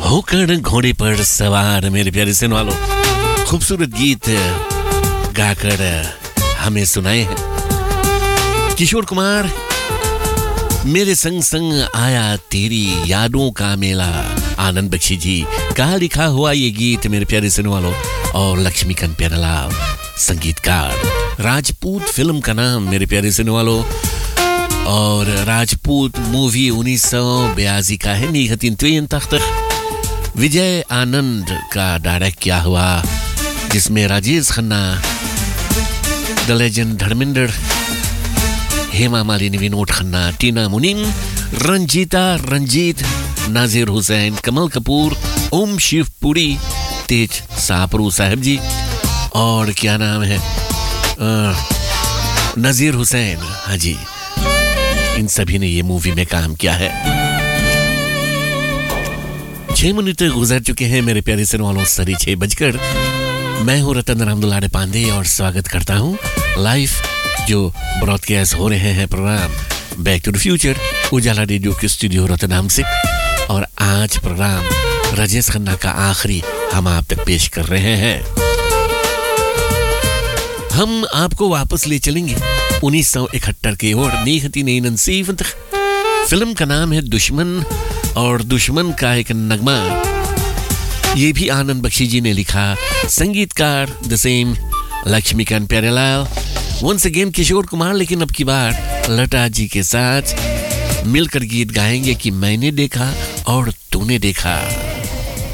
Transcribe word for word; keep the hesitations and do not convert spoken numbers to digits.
होकर घोड़े पर सवार मेरे प्यारे सुनने वालों, खूबसूरत गीत गाकर हमें सुनाए हैं किशोर कुमार। मेरे संग संग आया तेरी यादों का मेला, आनंद बख्शी जी का लिखा हुआ ये गीत मेरे प्यारे सुनने वालों। और लक्ष्मीकांत प्यारेलाल संगीतकार। राजपूत फिल्म का नाम मेरे प्यारे सुनने वालों। और राजपूत मूवी उन्नीस सौ बयासी का है। विजय आनंद का डायरेक्ट किया हुआ, जिसमें राजेश खन्ना, द लेजेंड धर्मेंद्र, हेमा मालिनी, विनोद खन्ना, टीना मुनीम, रंजीता रंजीत, नाजिर हुसैन, कमल कपूर, ओम शिवपुरी, तेज सापरू साहब जी, और क्या नाम है आ, नजीर हुसैन। हाँ जी, इन सभी ने ये मूवी में काम किया है। छह मिनट गुजर चुके हैं मेरे प्यारे सुनने वालों, सरी छह बजकर। मैं हूँ रतन राम दुलारे पांडे और स्वागत करता हूँ लाइव जो ब्रॉडकास्ट हो रहे हैं programme back to the future Ujala radio के स्टूडियो रतनाम से। और आज प्रोग्राम राजेश खन्ना का आखिरी हम आप तक पेश कर रहे हैं। हम आपको वापस ले चलेंगे उन्नीस सौ इकहत्तर की ओर। फिल्म का नाम है दुश्मन, और दुश्मन का एक नगमा ये भी आनंद बख्शी जी ने लिखा। संगीतकार the same Laxmikant Pyarelal, once again Kishore Kumar, लेकिन अब की बार लता जी के साथ मिलकर गीत गाएंगे कि मैंने देखा और तूने देखा।